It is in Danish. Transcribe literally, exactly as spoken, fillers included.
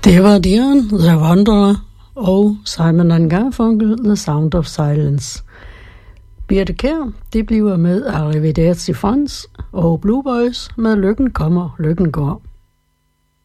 Det var Dion, The Wanderer og Simon and Garfunkel, The Sound of Silence. Birthe Kjær, de bliver med Arrivederci Frans og Blue Boys med Lykken kommer, lykken går.